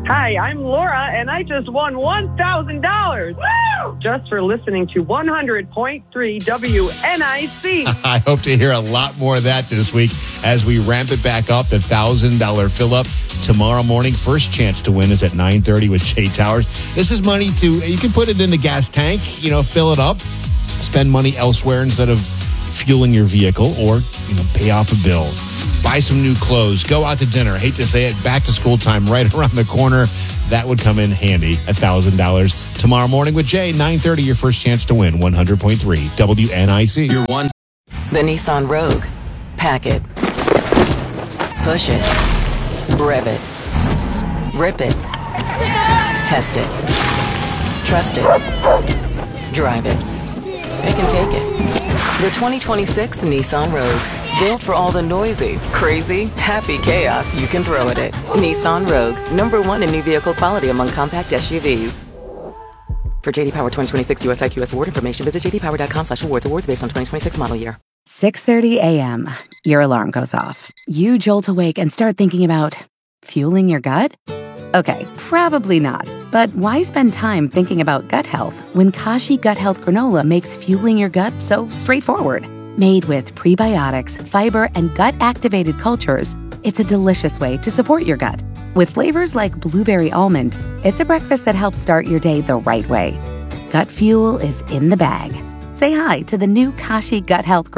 Hi, I'm Laura, and I just won $1,000. Woo! Just for listening to 100.3 WNIC. I hope to hear a lot more of that this week as we ramp it back up. The $1,000 fill-up tomorrow morning. First chance to win is at 9:30 with Jay Towers. This is money you can put it in the gas tank, fill it up, spend money elsewhere instead of fueling your vehicle, or, pay off a bill. Buy some new clothes. Go out to dinner. Hate to say it, back to school time right around the corner. That would come in handy. $1,000 tomorrow morning with Jay, 9:30. Your first chance to win. 100.3 WNIC. Your one. The Nissan Rogue. Pack it. Push it. Rev it. Rip it. Test it. Trust it. Drive it. Pick and take it. The 2026 Nissan Rogue. Built for all the noisy, crazy, happy chaos you can throw at it. Nissan Rogue. #1 in new vehicle quality among compact SUVs. For JD Power 2026 US IQS award information, visit jdpower.com/awards. Awards based on 2026 model year. 6:30 a.m. Your alarm goes off. You jolt awake and start thinking about fueling your gut? Okay, probably not. But why spend time thinking about gut health when Kashi Gut Health Granola makes fueling your gut so straightforward? Made with prebiotics, fiber, and gut-activated cultures, it's a delicious way to support your gut. With flavors like blueberry almond, it's a breakfast that helps start your day the right way. Gut fuel is in the bag. Say hi to the new Kashi Gut Health